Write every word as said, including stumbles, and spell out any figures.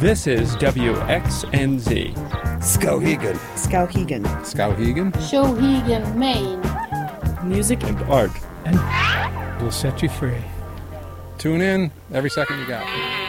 This is W X N Z. Skowhegan. Skowhegan. Skowhegan. Skowhegan, Maine. Music and art. And will set you free. Tune in every second you got.